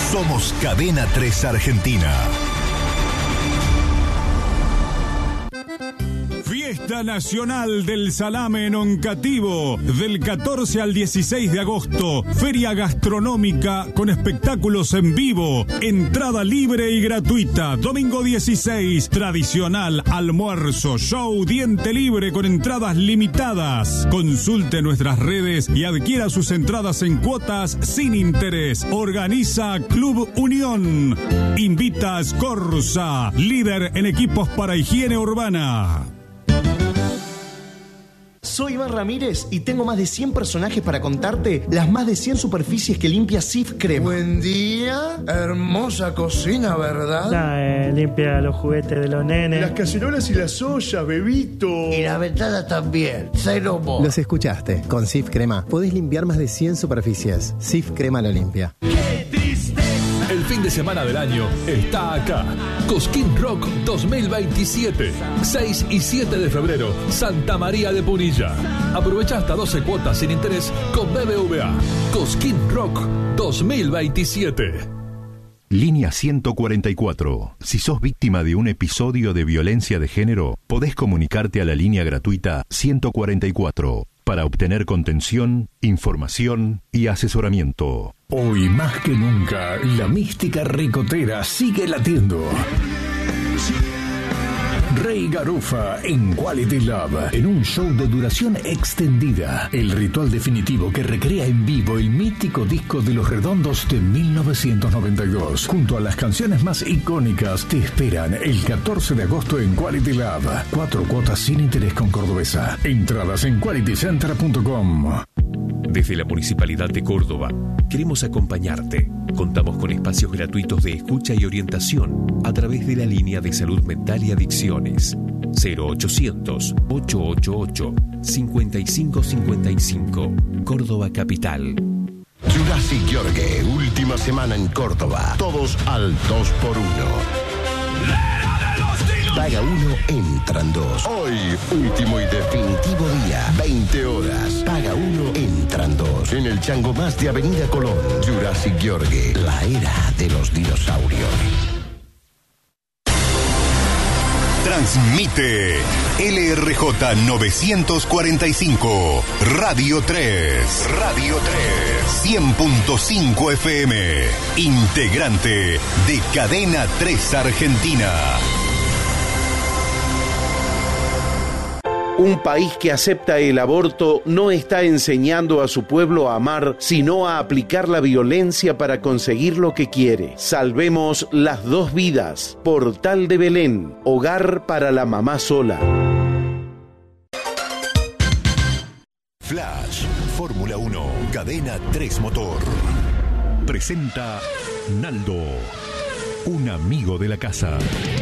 Somos Cadena 3 Argentina. Fiesta Nacional del Salame en Oncativo, del 14 al 16 de agosto. Feria gastronómica con espectáculos en vivo. Entrada libre y gratuita. Domingo 16, tradicional almuerzo, show, diente libre con entradas limitadas. Consulte nuestras redes y adquiera sus entradas en cuotas sin interés. Organiza Club Unión. Invita a Scorza, líder en equipos para higiene urbana. Soy Iván Ramírez y tengo más de 100 personajes para contarte las más de 100 superficies que limpia Cif Crema. Buen día, hermosa cocina, ¿verdad? Limpia los juguetes de los nenes. Las cacerolas y las ollas, bebito. Y la ventana también, cero mo. Los escuchaste, con Cif Crema podés limpiar más de 100 superficies. Cif Crema lo limpia. ¡Qué tristeza! El fin de semana del año está acá. Cosquín Rock 2027. 6 y 7 de febrero, Santa María de Punilla. Aprovecha hasta 12 cuotas sin interés con BBVA. Cosquín Rock 2027. Línea 144. Si sos víctima de un episodio de violencia de género, podés comunicarte a la línea gratuita 144 para obtener contención, información y asesoramiento. Hoy más que nunca, la mística ricotera sigue latiendo. Rey Garufa en Quality Love, en un show de duración extendida. El ritual definitivo que recrea en vivo el mítico disco de Los Redondos de 1992. Junto a las canciones más icónicas, te esperan el 14 de agosto en Quality Love. 4 cuotas sin interés con Cordobesa. Entradas en qualitycenter.com. Desde la Municipalidad de Córdoba, queremos acompañarte. Contamos con espacios gratuitos de escucha y orientación a través de la línea de salud mental y adicciones 0800-888-5555. Córdoba Capital. Jurassic Yorgue, última semana en Córdoba. Todos al 2x1. Paga 1, entran 2. Hoy, último y definitivo día, 20 horas. Paga 1, entran 2. En el Chango Más de Avenida Colón. Jurassic Yorgue, la era de los dinosaurios. Transmite LRJ 945, Radio 3. Radio 3. 100.5 FM. Integrante de Cadena 3 Argentina. Un país que acepta el aborto no está enseñando a su pueblo a amar, sino a aplicar la violencia para conseguir lo que quiere. Salvemos las 2 vidas. Portal de Belén, hogar para la mamá sola. Flash, Fórmula 1, Cadena 3 Motor. Presenta Naldo, un amigo de la casa.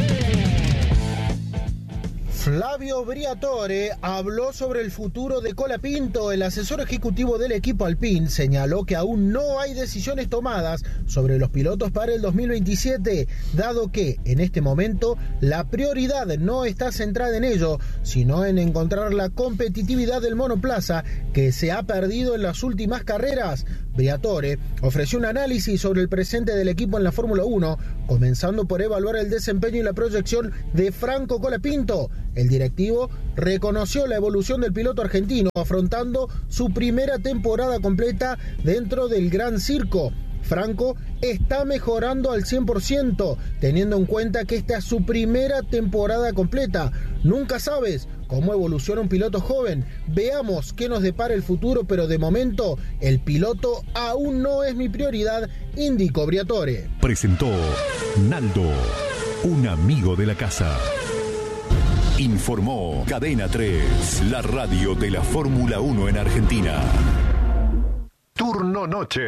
Flavio Briatore habló sobre el futuro de Colapinto. El asesor ejecutivo del equipo Alpine señaló que aún no hay decisiones tomadas sobre los pilotos para el 2027, dado que en este momento la prioridad no está centrada en ello, sino en encontrar la competitividad del monoplaza que se ha perdido en las últimas carreras. Briatore ofreció un análisis sobre el presente del equipo en la Fórmula 1, comenzando por evaluar el desempeño y la proyección de Franco Colapinto. El directivo reconoció la evolución del piloto argentino, afrontando su primera temporada completa dentro del Gran Circo. Franco está mejorando al 100%, teniendo en cuenta que esta es su primera temporada completa. Nunca sabes cómo evoluciona un piloto joven. Veamos qué nos depara el futuro, pero de momento el piloto aún no es mi prioridad, indicó Briatore. Presentó Naldo, un amigo de la casa. Informó Cadena 3, la radio de la Fórmula 1 en Argentina. Turno noche.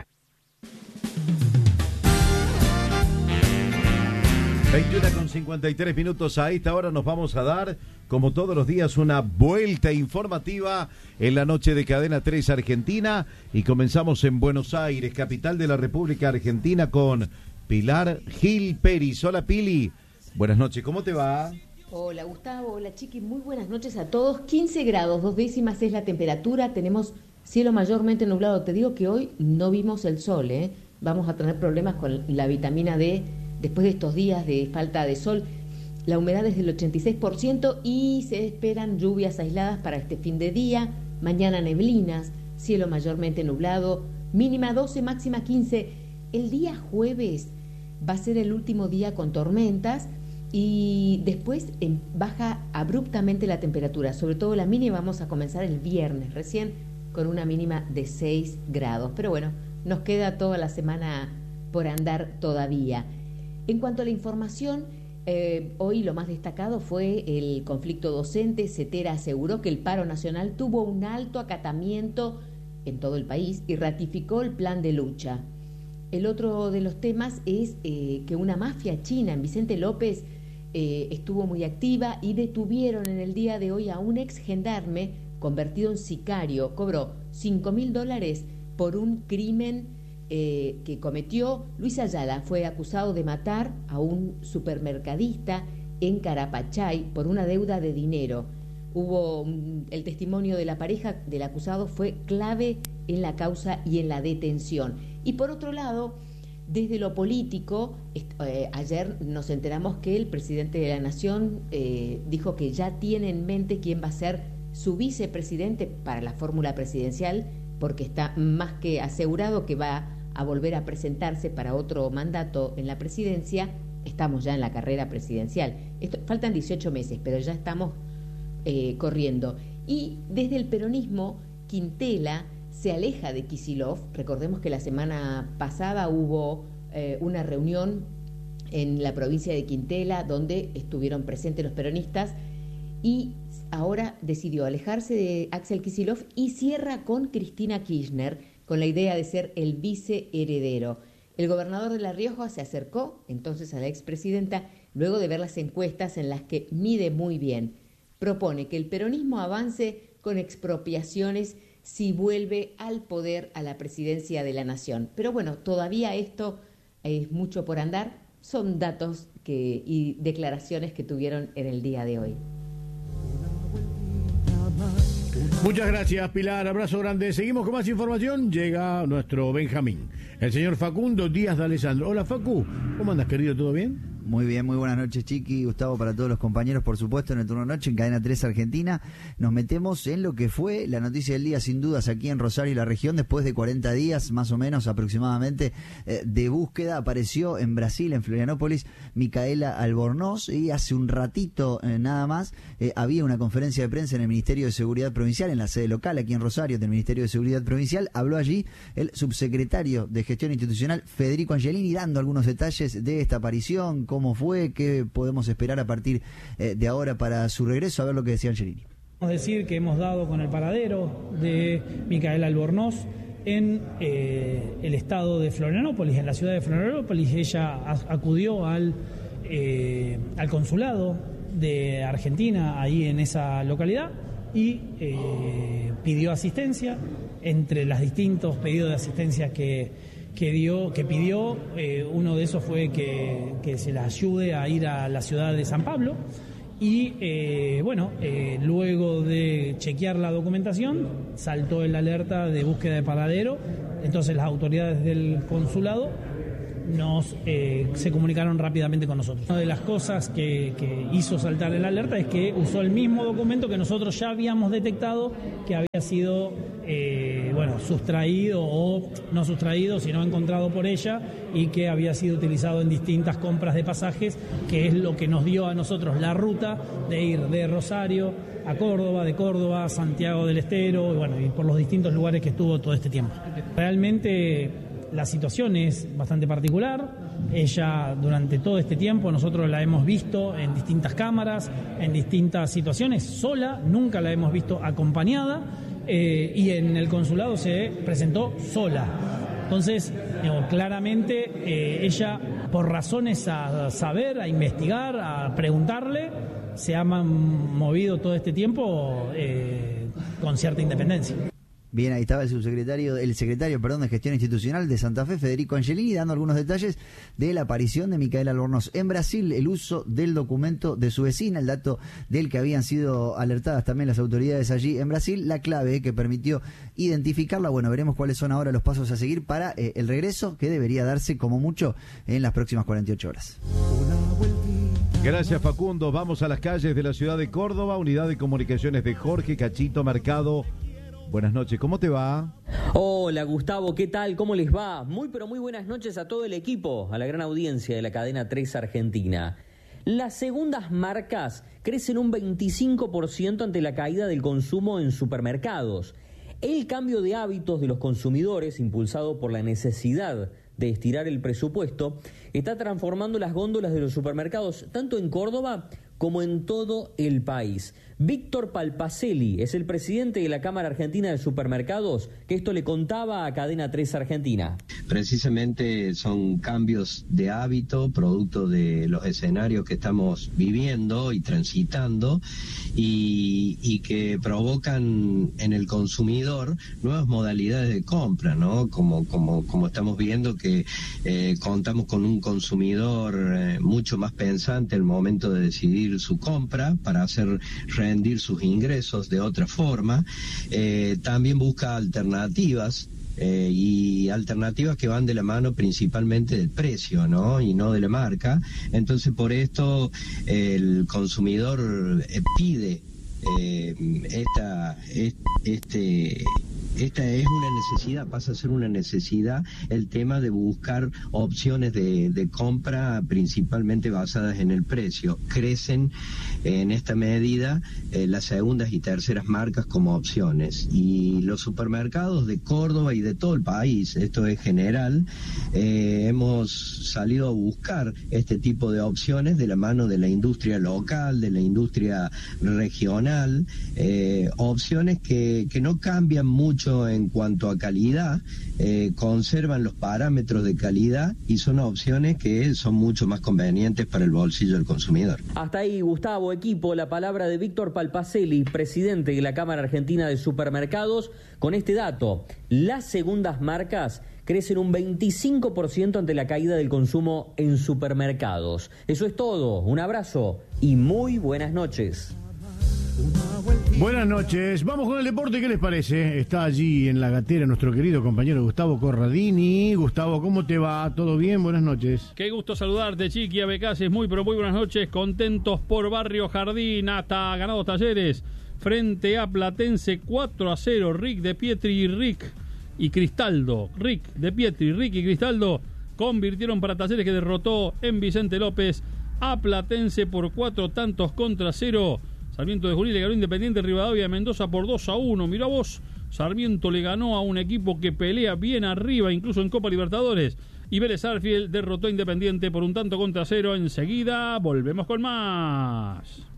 21:53 a esta hora nos vamos a dar, como todos los días, una vuelta informativa en la noche de Cadena 3 Argentina, y comenzamos en Buenos Aires, capital de la República Argentina, con Pilar Gil Peris. Hola Pili, buenas noches, ¿cómo te va? Hola Gustavo, hola Chiqui, muy buenas noches a todos. 15 grados, 2 décimas es la temperatura, tenemos cielo mayormente nublado. Te digo que hoy no vimos el sol, vamos a tener problemas con la vitamina D después de estos días de falta de sol. La humedad es del 86% y se esperan lluvias aisladas para este fin de día. Mañana neblinas, cielo mayormente nublado, mínima 12, máxima 15. El día jueves va a ser el último día con tormentas y después baja abruptamente la temperatura, sobre todo la mínima. Vamos a comenzar el viernes recién con una mínima de 6 grados. Pero bueno, nos queda toda la semana por andar todavía. En cuanto a la información, hoy lo más destacado fue el conflicto docente. CETERA aseguró que el paro nacional tuvo un alto acatamiento en todo el país y ratificó el plan de lucha. El otro de los temas es que una mafia china en Vicente López estuvo muy activa y detuvieron en el día de hoy a un ex gendarme convertido en sicario. Cobró $5.000 por un crimen que cometió. Luis Ayala fue acusado de matar a un supermercadista en Carapachay por una deuda de dinero. El testimonio de la pareja del acusado fue clave en la causa y en la detención. Y por otro lado, desde lo político, ayer nos enteramos que el presidente de la Nación dijo que ya tiene en mente quién va a ser su vicepresidente para la fórmula presidencial, porque está más que asegurado que va a volver a presentarse para otro mandato en la presidencia. Estamos ya en la carrera presidencial. Faltan 18 meses, pero ya estamos corriendo. Y desde el peronismo, Quintela se aleja de Kicillof. Recordemos que la semana pasada hubo una reunión en la provincia de Quintela donde estuvieron presentes los peronistas, y ahora decidió alejarse de Axel Kicillof y cierra con Cristina Kirchner con la idea de ser el viceheredero. El gobernador de La Rioja se acercó entonces a la expresidenta luego de ver las encuestas en las que mide muy bien. Propone que el peronismo avance con expropiaciones si vuelve al poder a la presidencia de la Nación. Pero bueno, todavía esto es mucho por andar. Son datos y declaraciones que tuvieron en el día de hoy. Muchas gracias, Pilar. Abrazo grande. Seguimos con más información. Llega nuestro Benjamín, el señor Facundo Díaz de Alessandro. Hola, Facu. ¿Cómo andas, querido? ¿Todo bien? Muy bien, muy buenas noches, Chiqui, Gustavo, para todos los compañeros, por supuesto, en el turno noche, en Cadena 3 Argentina. Nos metemos en lo que fue la noticia del día, sin dudas, aquí en Rosario y la región, después de 40 días, más o menos, aproximadamente, de búsqueda. Apareció en Brasil, en Florianópolis, Micaela Albornoz, y hace un ratito nada más había una conferencia de prensa en el Ministerio de Seguridad Provincial, en la sede local, aquí en Rosario, del Ministerio de Seguridad Provincial. Habló allí el subsecretario de Gestión Institucional, Federico Angelini, dando algunos detalles de esta aparición, cómo fue, qué podemos esperar a partir de ahora para su regreso. A ver lo que decía Angelini. Podemos decir que hemos dado con el paradero de Micaela Albornoz en el estado de Florianópolis, en la ciudad de Florianópolis. Ella acudió al consulado de Argentina ahí en esa localidad y pidió asistencia. Entre los distintos pedidos de asistencia que pidió, uno de esos fue que se la ayude a ir a la ciudad de San Pablo. Y luego de chequear la documentación, saltó el alerta de búsqueda de paradero. Entonces las autoridades del consulado se comunicaron rápidamente con nosotros. Una de las cosas que hizo saltar el alerta es que usó el mismo documento que nosotros ya habíamos detectado que había sido sustraído, o no sustraído, sino encontrado por ella, y que había sido utilizado en distintas compras de pasajes, que es lo que nos dio a nosotros la ruta de ir de Rosario a Córdoba, de Córdoba a Santiago del Estero, y por los distintos lugares que estuvo todo este tiempo. Realmente la situación es bastante particular. Ella, durante todo este tiempo, nosotros la hemos visto en distintas cámaras, en distintas situaciones, sola, nunca la hemos visto acompañada, y en el consulado se presentó sola. Entonces, claramente ella, por razones a saber, a investigar, a preguntarle, se ha movido todo este tiempo con cierta independencia. Bien, ahí estaba el secretario de Gestión Institucional de Santa Fe, Federico Angelini, dando algunos detalles de la aparición de Micaela Albornoz en Brasil, el uso del documento de su vecina, el dato del que habían sido alertadas también las autoridades allí en Brasil, la clave que permitió identificarla. Bueno, veremos cuáles son ahora los pasos a seguir para el regreso, que debería darse como mucho en las próximas 48 horas. Gracias, Facundo. Vamos a las calles de la ciudad de Córdoba, unidad de comunicaciones de Jorge Cachito Mercado. Buenas noches, ¿cómo te va? Hola Gustavo, ¿qué tal? ¿Cómo les va? Muy pero muy buenas noches a todo el equipo, a la gran audiencia de la cadena 3 Argentina. Las segundas marcas crecen un 25% ante la caída del consumo en supermercados. El cambio de hábitos de los consumidores, impulsado por la necesidad de estirar el presupuesto, está transformando las góndolas de los supermercados tanto en Córdoba como en todo el país. Víctor Palpacelli es el presidente de la Cámara Argentina de Supermercados, que esto le contaba a Cadena 3 Argentina. Precisamente son cambios de hábito, producto de los escenarios que estamos viviendo y transitando, y que provocan en el consumidor nuevas modalidades de compra, ¿no? Como estamos viendo que contamos con un consumidor mucho más pensante al momento de decidir su compra para hacer rendir sus ingresos de otra forma. También busca alternativas y alternativas que van de la mano principalmente del precio, ¿no? Y no de la marca. Entonces, por esto el consumidor pide esta es una necesidad, pasa a ser una necesidad el tema de buscar opciones de compra principalmente basadas en el precio. Crecen en esta medida las segundas y terceras marcas como opciones, y los supermercados de Córdoba y de todo el país, esto es general, hemos salido a buscar este tipo de opciones de la mano de la industria local, de la industria regional, opciones que no cambian mucho en cuanto a calidad, conservan los parámetros de calidad y son opciones que son mucho más convenientes para el bolsillo del consumidor. Hasta ahí, Gustavo, equipo, la palabra de Víctor Palpacelli, presidente de la Cámara Argentina de Supermercados, con este dato: las segundas marcas crecen un 25% ante la caída del consumo en supermercados. Eso es todo, un abrazo y muy buenas noches. Buenas noches, vamos con el deporte, ¿qué les parece? Está allí en la gatera nuestro querido compañero Gustavo Corradini. Gustavo, ¿cómo te va? ¿Todo bien? Buenas noches. Qué gusto saludarte, Chiqui, a Becases, muy pero muy buenas noches, contentos por Barrio Jardín, hasta ganados Talleres, frente a Platense 4-0, Rick de Pietri y Cristaldo, Rick de Pietri, Rick y Cristaldo convirtieron para Talleres, que derrotó en Vicente López a Platense por 4-0. Sarmiento de Junín le ganó Independiente Rivadavia de Mendoza por 2-1. Mirá vos, Sarmiento le ganó a un equipo que pelea bien arriba, incluso en Copa Libertadores. Y Vélez Sarsfield derrotó a Independiente por 1-0. Enseguida volvemos con más.